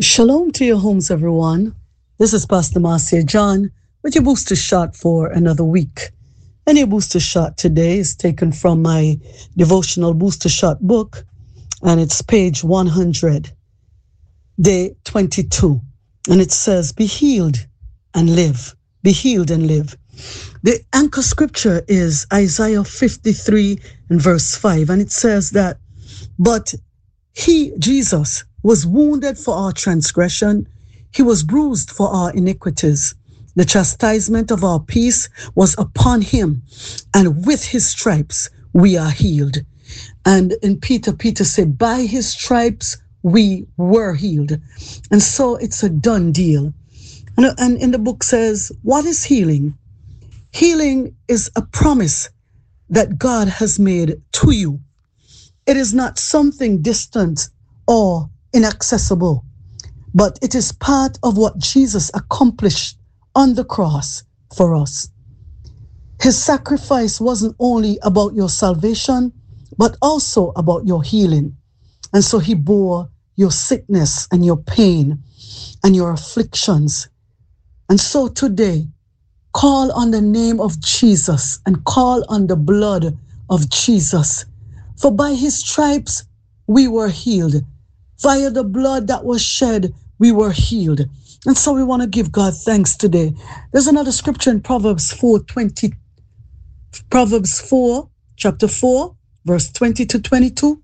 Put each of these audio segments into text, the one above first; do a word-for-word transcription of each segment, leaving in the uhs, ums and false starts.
Shalom to your homes, everyone. This is Pastor Marcia John with your booster shot for another week. And your booster shot today is taken from my devotional booster shot book, and it's page one hundred, day twenty-two. And it says, be healed and live. Be healed and live. The anchor scripture is Isaiah fifty-three and verse five. And it says that, but he, Jesus, was wounded for our transgression. He was bruised for our iniquities. The chastisement of our peace was upon him, and with his stripes we are healed. And in Peter, Peter said, by his stripes we were healed. And so it's a done deal. And, and in the book says, what is healing? Healing is a promise that God has made to you. It is not something distant or inaccessible, but it is part of what Jesus accomplished on the cross for us. His sacrifice wasn't only about your salvation, but also about your healing. And so he bore your sickness and your pain and your afflictions. And so today, call on the name of Jesus and call on the blood of Jesus. For by his stripes we were healed. Via the blood that was shed, we were healed. And so we want to give God thanks today. There's another scripture in Proverbs four twenty, Proverbs four, chapter four, verse twenty to twenty-two.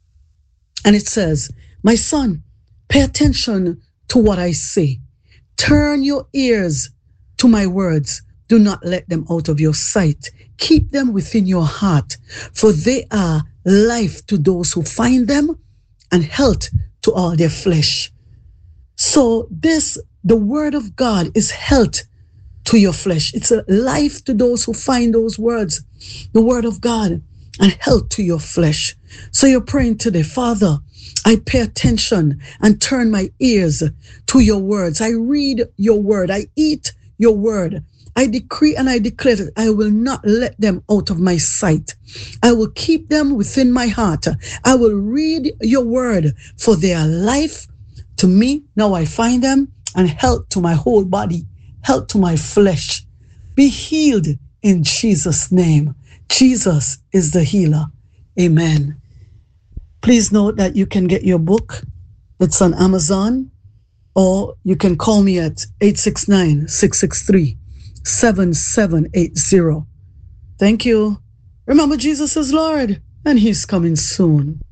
And it says, my son, pay attention to what I say. Turn your ears to my words. Do not let them out of your sight. Keep them within your heart, for they are life to those who find them and health to all their flesh. So this, the word of God is health to your flesh. It's a life to those who find those words, the word of God, and health to your flesh. So you're praying today, Father, I pay attention and turn my ears to your words. I read your word. I eat your word. I decree and I declare that I will not let them out of my sight. I will keep them within my heart. I will read your word, for they are life to me. Now I find them, and health to my whole body, health to my flesh. Be healed in Jesus' name. Jesus is the healer. Amen. Please note that you can get your book. It's on Amazon, or you can call me at eight six nine, six six three, seven seven eight zero. Thank you. Remember, Jesus is Lord, and he's coming soon.